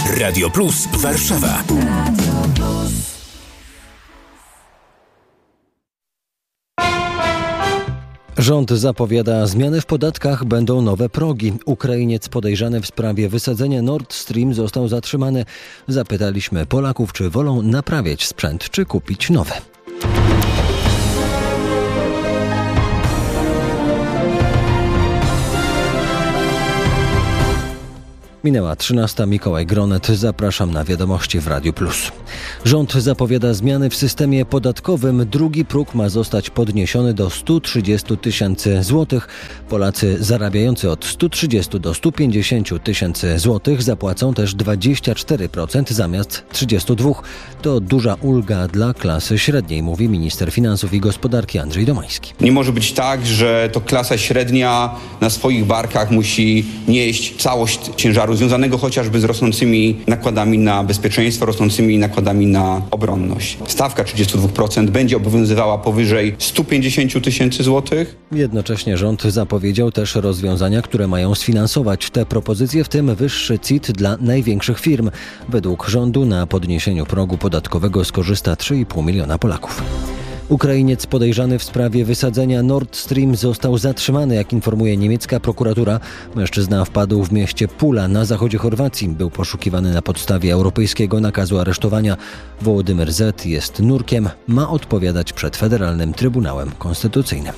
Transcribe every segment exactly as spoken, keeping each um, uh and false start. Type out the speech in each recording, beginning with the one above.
Radio Plus Warszawa. Rząd zapowiada zmiany w podatkach, będą nowe progi. Ukrainiec podejrzany w sprawie wysadzenia Nord Stream został zatrzymany. Zapytaliśmy Polaków, czy wolą naprawiać sprzęt, czy kupić nowy. Minęła trzynasta. Mikołaj Gronet. Zapraszam na wiadomości w Radiu Plus. Rząd zapowiada zmiany w systemie podatkowym. Drugi próg ma zostać podniesiony do stu trzydziestu tysięcy złotych. Polacy zarabiający od stu trzydziestu do stu pięćdziesięciu tysięcy złotych zapłacą też dwadzieścia cztery procent zamiast trzydziestu dwóch procent. To duża ulga dla klasy średniej, mówi minister finansów i gospodarki Andrzej Domański. Nie może być tak, że to klasa średnia na swoich barkach musi nieść całość ciężaru związanego chociażby z rosnącymi nakładami na bezpieczeństwo, rosnącymi nakładami na obronność. Stawka trzydzieści dwa procent będzie obowiązywała powyżej stu pięćdziesięciu tysięcy złotych. Jednocześnie rząd zapowiedział też rozwiązania, które mają sfinansować te propozycje, w tym wyższy C I T dla największych firm. Według rządu na podniesieniu progu podatkowego skorzysta trzy i pół miliona Polaków. Ukrainiec podejrzany w sprawie wysadzenia Nord Stream został zatrzymany, jak informuje niemiecka prokuratura. Mężczyzna wpadł w mieście Pula na zachodzie Chorwacji. Był poszukiwany na podstawie europejskiego nakazu aresztowania. Wołodymyr Z. jest nurkiem, ma odpowiadać przed Federalnym Trybunałem Konstytucyjnym.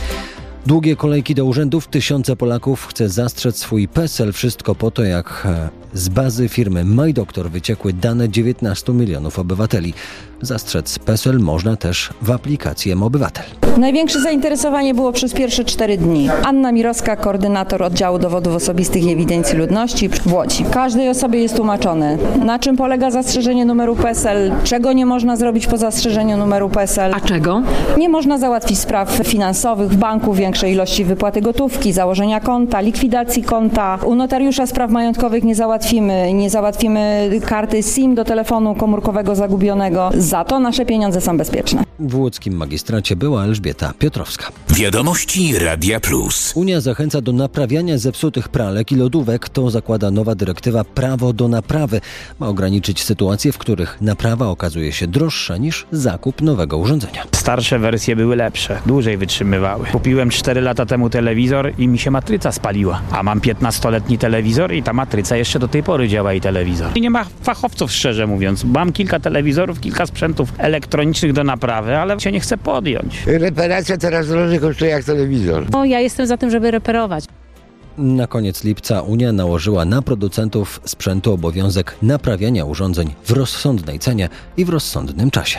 Długie kolejki do urzędów, tysiące Polaków chce zastrzec swój PESEL. Wszystko po to, jak z bazy firmy MyDoktor wyciekły dane dziewiętnastu milionów obywateli. Zastrzec PESEL można też w aplikacji M-Obywatel. Największe zainteresowanie było przez pierwsze cztery dni. Anna Mirowska, koordynator oddziału dowodów osobistych i ewidencji ludności w Łodzi. Każdej osobie jest tłumaczone, na czym polega zastrzeżenie numeru PESEL, czego nie można zrobić po zastrzeżeniu numeru PESEL. A czego? Nie można załatwić spraw finansowych w banku, większej ilości wypłaty gotówki, założenia konta, likwidacji konta. U notariusza spraw majątkowych nie załatwimy, nie załatwimy karty SIM do telefonu komórkowego zagubionego. Za to nasze pieniądze są bezpieczne. W łódzkim magistracie była Elżbieta Piotrowska. Wiadomości Radia Plus. Unia zachęca do naprawiania zepsutych pralek i lodówek. To zakłada nowa dyrektywa Prawo do naprawy. Ma ograniczyć sytuacje, w których naprawa okazuje się droższa niż zakup nowego urządzenia. Starsze wersje były lepsze, dłużej wytrzymywały. Kupiłem cztery lata temu telewizor i mi się matryca spaliła. A mam piętnastoletni telewizor i ta matryca jeszcze do tej pory działa i telewizor. I nie ma fachowców, szczerze mówiąc. Mam kilka telewizorów, kilka sprzętów elektronicznych do naprawy, ale się nie chcę podjąć. Reparacja teraz drożej kosztuje jak telewizor. No, ja jestem za tym, żeby reperować. Na koniec lipca Unia nałożyła na producentów sprzętu obowiązek naprawiania urządzeń w rozsądnej cenie i w rozsądnym czasie.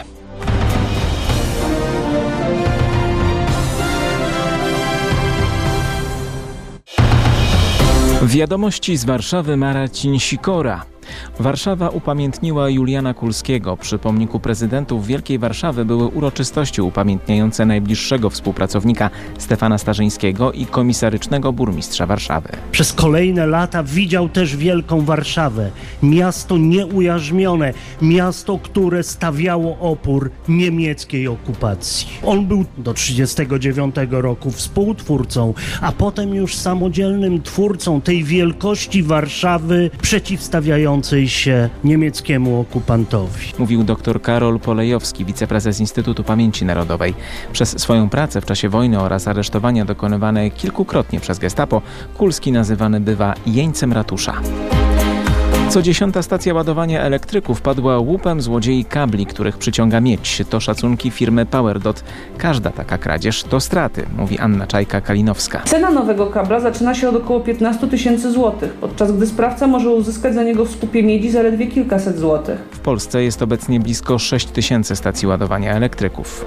Wiadomości z Warszawy, Marcin Sikora. Warszawa upamiętniła Juliana Kulskiego. Przy pomniku prezydentów Wielkiej Warszawy były uroczystości upamiętniające najbliższego współpracownika Stefana Starzyńskiego i komisarycznego burmistrza Warszawy. Przez kolejne lata widział też Wielką Warszawę. Miasto nieujarzmione, miasto, które stawiało opór niemieckiej okupacji. On był do trzydziestego dziewiątego roku współtwórcą, a potem już samodzielnym twórcą tej wielkości Warszawy przeciwstawiającej się niemieckiemu okupantowi. Mówił dr Karol Polejowski, wiceprezes Instytutu Pamięci Narodowej. Przez swoją pracę w czasie wojny oraz aresztowania dokonywane kilkukrotnie przez Gestapo, Kulski nazywany bywa jeńcem ratusza. Co dziesiąta stacja ładowania elektryków padła łupem złodziei kabli, których przyciąga miedź. To szacunki firmy PowerDot. Każda taka kradzież to straty, mówi Anna Czajka-Kalinowska. Cena nowego kabla zaczyna się od około piętnastu tysięcy złotych, podczas gdy sprawca może uzyskać za niego w skupie miedzi zaledwie kilkaset złotych. W Polsce jest obecnie blisko sześć tysięcy stacji ładowania elektryków.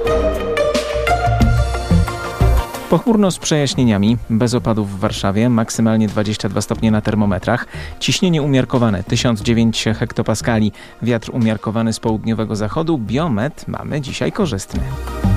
Pochmurno z przejaśnieniami, bez opadów w Warszawie, maksymalnie dwadzieścia dwa stopnie na termometrach, ciśnienie umiarkowane tysiąc dziewięć hektopaskali, wiatr umiarkowany z południowego zachodu, biometr mamy dzisiaj korzystny.